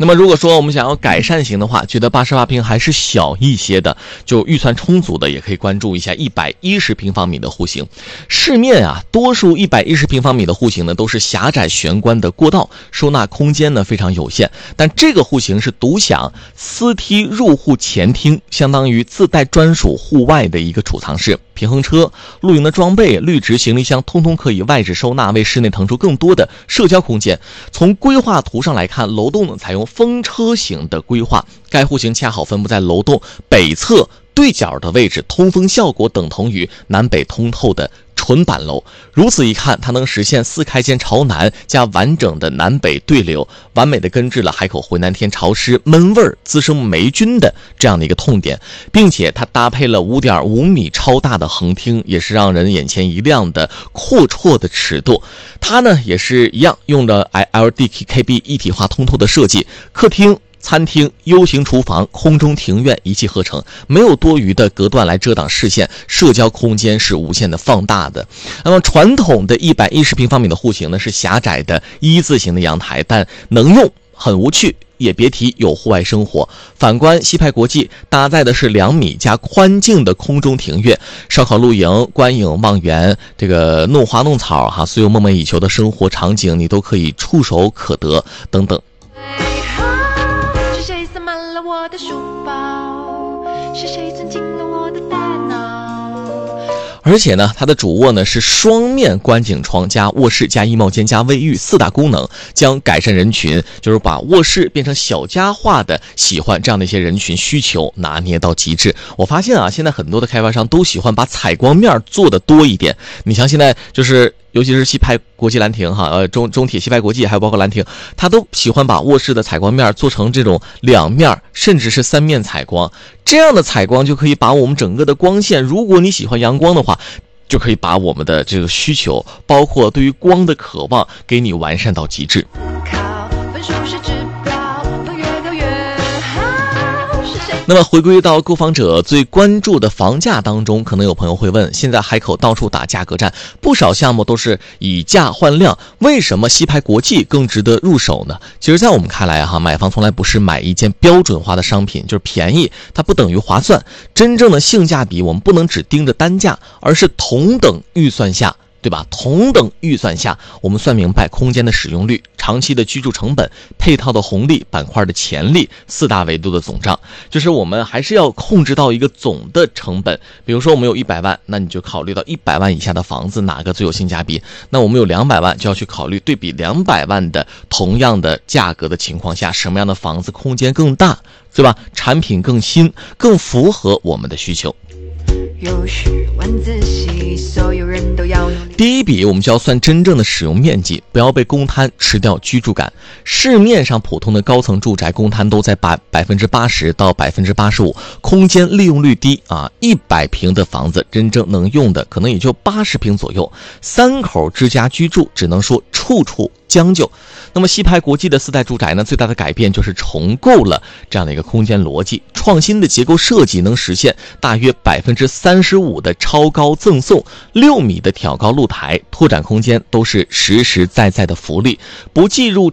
那么如果说我们想要改善型的话，觉得88平还是小一些的，就预算充足的也可以关注一下110平方米的户型。市面啊，多数110平方米的户型呢都是狭窄玄关的过道，收纳空间呢非常有限。但这个户型是独享私梯入户前厅，相当于自带专属户外的一个储藏室。平衡车、露营的装备、绿植行李箱通通可以外置收纳，为室内腾出更多的社交空间。从规划图上来看，楼栋呢采用风车型的规划，该户型恰好分布在楼栋北侧对角的位置，通风效果等同于南北通透的纯板楼。如此一看，它能实现4开间朝南加完整的南北对流，完美的根治了海口回南天潮湿闷味滋生霉菌的这样的一个痛点，并且它搭配了5.5米超大的横厅，也是让人眼前一亮的阔绰的尺度。它呢也是一样用了 LDKB 一体化通透的设计，客厅、餐厅、U 型厨房、空中庭院一气呵成，没有多余的隔断来遮挡视线，社交空间是无限的放大的。那么传统的110平方米的户型呢是狭窄的一字形的阳台，但能用很无趣，也别提有户外生活。反观西派国际，搭载的是2米加宽径的空中庭院，烧烤露营、观影望园，这个弄花弄草哈，所有梦寐以求的生活场景你都可以触手可得等等。 我的书包，是谁钻进了我的大脑？ 而且呢，它的主卧呢是双面观景窗加卧室加衣帽间加卫浴4大功能，将改善人群，就是把卧室变成小家化的喜欢这样的一些人群需求拿捏到极致。我发现啊，现在很多的开发商都喜欢把采光面做的多一点。你像现在就是尤其是西派国际兰亭哈，中铁西派国际还有包括兰亭，它都喜欢把卧室的采光面做成这种2面甚至是3面采光，这样的采光就可以把我们整个的光线，如果你喜欢阳光的话，就可以把我们的这个需求，包括对于光的渴望，给你完善到极致。那么回归到购房者最关注的房价当中，可能有朋友会问，现在海口到处打价格战，不少项目都是以价换量，为什么西派国际更值得入手呢？其实在我们看来哈，买房从来不是买一件标准化的商品，就是便宜它不等于划算，真正的性价比我们不能只盯着单价，而是同等预算下，对吧？同等预算下，我们算明白空间的使用率、长期的居住成本、配套的红利、板块的潜力4大维度的总账，就是我们还是要控制到一个总的成本。比如说我们有100万，那你就考虑到100万以下的房子哪个最有性价比，那我们有200万，就要去考虑对比200万的同样的价格的情况下，什么样的房子空间更大，对吧？产品更新，更符合我们的需求。 有时晚自习，所有人都要努力。 第一笔我们就要算真正的使用面积，不要被公摊吃掉居住感。市面上普通的高层住宅公摊都在80%到85%，空间利用率低啊，100平的房子真正能用的可能也就80平左右。3口之家居住只能说处处将就。那么西派国际的4代住宅呢，最大的改变就是重构了这样的一个空间逻辑，创新的结构设计能实现大约35%的超高赠送，6米的挑高露台，拓展空间都是实实在在的福利，不计入